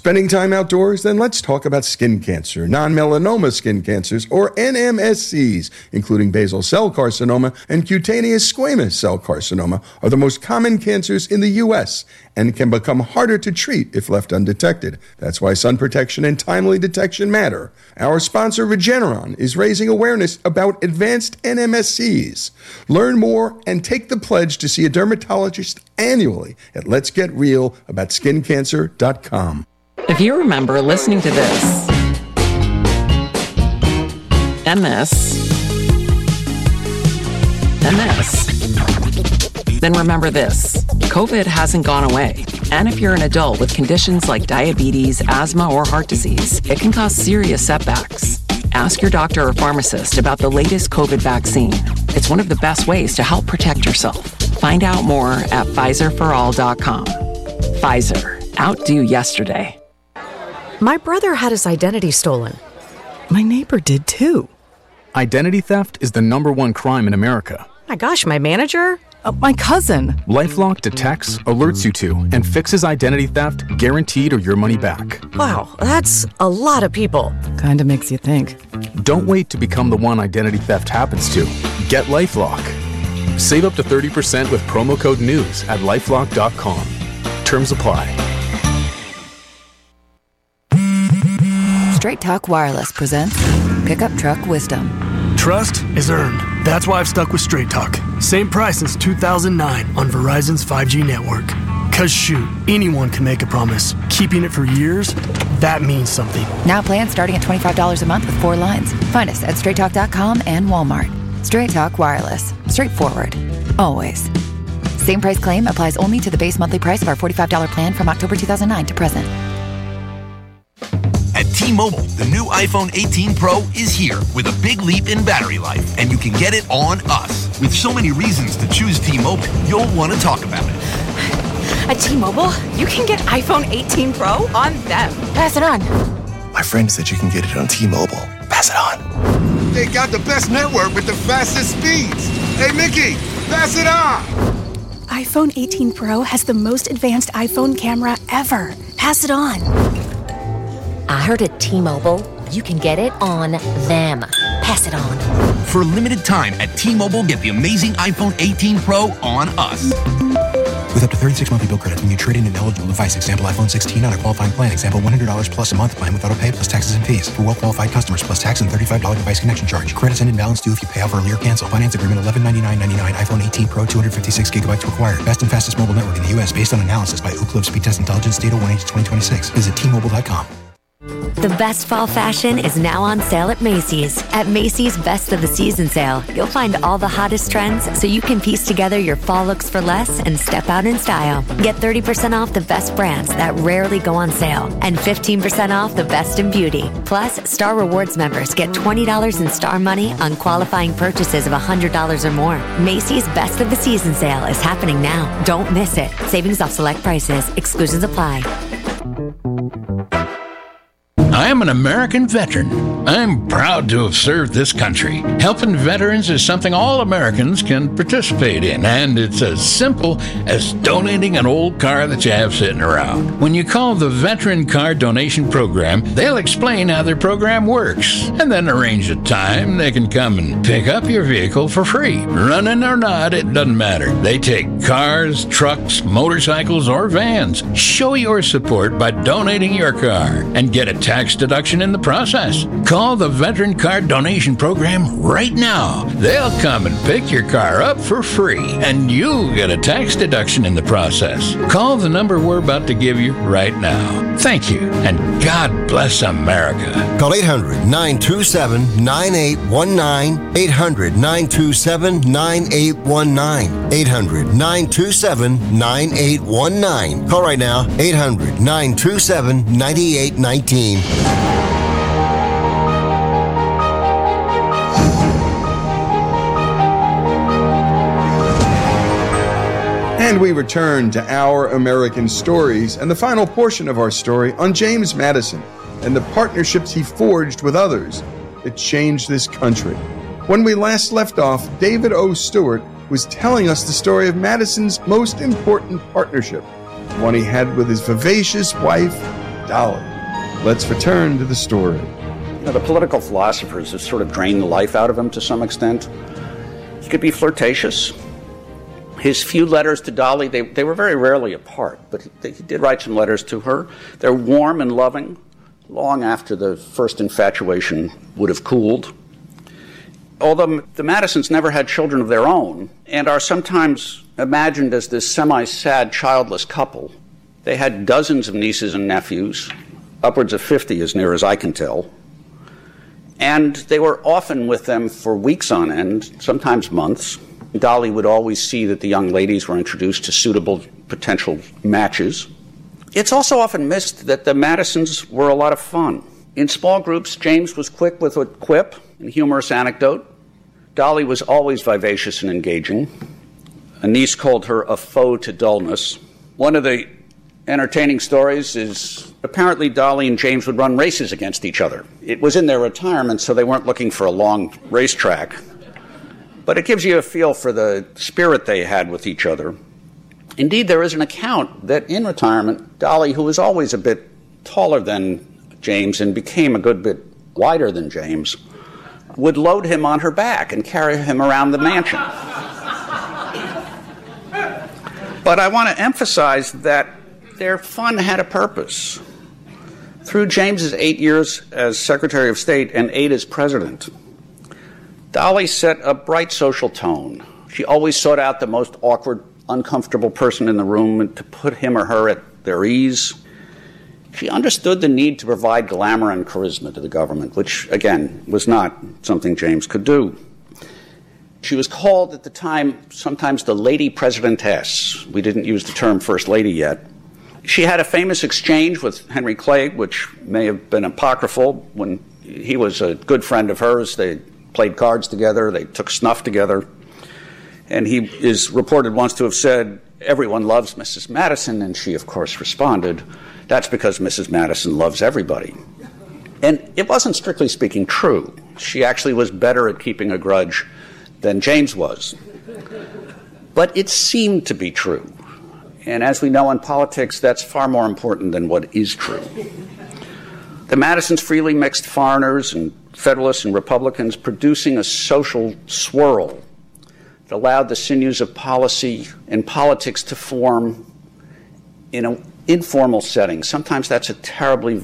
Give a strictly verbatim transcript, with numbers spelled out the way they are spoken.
Spending time outdoors? Then let's talk about skin cancer, non-melanoma skin cancers, or N M S Cs, including basal cell carcinoma and cutaneous squamous cell carcinoma, are the most common cancers in the U S and can become harder to treat if left undetected. That's why sun protection and timely detection matter. Our sponsor, Regeneron, is raising awareness about advanced N M S Cs. Learn more and take the pledge to see a dermatologist annually at lets get real about skin cancer dot com. If you remember listening to this, M S, M S, then remember this. COVID hasn't gone away. And if you're an adult with conditions like diabetes, asthma, or heart disease, it can cause serious setbacks. Ask your doctor or pharmacist about the latest COVID vaccine. It's one of the best ways to help protect yourself. Find out more at Pfizer for all dot com. Pfizer. Outdo yesterday. My brother had his identity stolen. My neighbor did too. Identity theft is the number one crime in America. My gosh, my manager? Uh, my cousin. LifeLock detects, alerts you to, and fixes identity theft, guaranteed or your money back. Wow, that's a lot of people. Kinda makes you think. Don't wait to become the one identity theft happens to. Get LifeLock. Save up to thirty percent with promo code NEWS at lifelock dot com. Terms apply. Straight Talk Wireless presents Pickup Truck Wisdom. Trust is earned. That's why I've stuck with Straight Talk. Same price since two thousand nine on Verizon's five G network. Cause shoot, anyone can make a promise. Keeping it for years, that means something. Now plans starting at twenty-five dollars a month with four lines. Find us at straight talk dot com and Walmart. Straight Talk Wireless. Straightforward. Always. Same price claim applies only to the base monthly price of our forty-five dollars plan from October two thousand nine to present. At T-Mobile, the new iPhone eighteen Pro is here with a big leap in battery life, and you can get it on us. With so many reasons to choose T-Mobile, you'll want to talk about it. At T-Mobile, you can get iPhone eighteen Pro on them. Pass it on. My friend said you can get it on T-Mobile. Pass it on. They got the best network with the fastest speeds. Hey, Mickey, pass it on. iPhone eighteen Pro has the most advanced iPhone camera ever. Pass it on. I heard at T-Mobile, you can get it on them. Pass it on. For a limited time at T-Mobile, get the amazing iPhone eighteen Pro on us. With up to thirty-six monthly bill credits when you trade in an eligible device. Example, iPhone sixteen on a qualifying plan. Example, one hundred dollars plus a month plan with auto pay plus taxes and fees. For well-qualified customers, plus tax and thirty-five dollars device connection charge. Credits end in balance due if you pay off early or cancel. Finance agreement eleven ninety-nine ninety-nine. iPhone eighteen Pro, two hundred fifty-six gigabytes required. Best and fastest mobile network in the U S based on analysis by Ookla Speed Test Intelligence Data one H twenty twenty-six. Visit T Mobile dot com. The best fall fashion is now on sale at Macy's. At Macy's Best of the Season sale, you'll find all the hottest trends so you can piece together your fall looks for less and step out in style. Get thirty percent off the best brands that rarely go on sale and fifteen percent off the best in beauty. Plus, Star Rewards members get twenty dollars in Star Money on qualifying purchases of one hundred dollars or more. Macy's Best of the Season sale is happening now. Don't miss it. Savings off select prices. Exclusions apply. I am an American veteran. I'm proud to have served this country. Helping veterans is something all Americans can participate in, and it's as simple as donating an old car that you have sitting around. When you call the Veteran Car Donation Program, they'll explain how their program works, and then arrange a time they can come and pick up your vehicle for free. Running or not, it doesn't matter. They take cars, trucks, motorcycles, or vans. Show your support by donating your car and get a tax deduction in the process. Call the Veteran Car Donation Program right now. They'll come and pick your car up for free, and you'll get a tax deduction in the process. Call the number we're about to give you right now. Thank you, and God bless America. Call eight hundred nine two seven nine eight one nine, eight hundred nine two seven nine eight one nine, eight hundred nine two seven nine eight one nine. Call right now, eight hundred nine two seven nine eight one nine. And we return to Our American Stories and the final portion of our story on James Madison and the partnerships he forged with others that changed this country. When we last left off, David O. Stewart was telling us the story of Madison's most important partnership, one he had with his vivacious wife, Dolly. Let's return to the story. You know, the political philosophers have sort of drained the life out of him to some extent. He could be flirtatious. His few letters to Dolly, they, they were very rarely apart, but he, he did write some letters to her. They're warm and loving, long after the first infatuation would have cooled. Although the Madisons never had children of their own and are sometimes imagined as this semi-sad, childless couple, they had dozens of nieces and nephews, upwards of fifty as near as I can tell. And they were often with them for weeks on end, sometimes months. Dolly would always see that the young ladies were introduced to suitable potential matches. It's also often missed that the Madisons were a lot of fun. In small groups, James was quick with a quip and humorous anecdote. Dolly was always vivacious and engaging. A niece called her a foe to dullness. One of the entertaining stories is apparently Dolly and James would run races against each other. It was in their retirement, so they weren't looking for a long racetrack. But it gives you a feel for the spirit they had with each other. Indeed, there is an account that in retirement, Dolly, who was always a bit taller than James and became a good bit wider than James, would load him on her back and carry him around the mansion. But I want to emphasize that their fun had a purpose. Through James's eight years as Secretary of State and eight as President, Dolly set a bright social tone. She always sought out the most awkward, uncomfortable person in the room to put him or her at their ease. She understood the need to provide glamour and charisma to the government, which, again, was not something James could do. She was called at the time sometimes the Lady Presidentess. We didn't use the term First Lady yet. She had a famous exchange with Henry Clay, which may have been apocryphal. When he was a good friend of hers, they played cards together, they took snuff together. And he is reported once to have said, "Everyone loves Missus Madison," and she, of course, responded, "That's because Missus Madison loves everybody." And it wasn't strictly speaking true. She actually was better at keeping a grudge than James was. But it seemed to be true. And as we know in politics, that's far more important than what is true. The Madisons freely mixed foreigners and Federalists and Republicans, producing a social swirl that allowed the sinews of policy and politics to form in an informal setting. Sometimes that's a terribly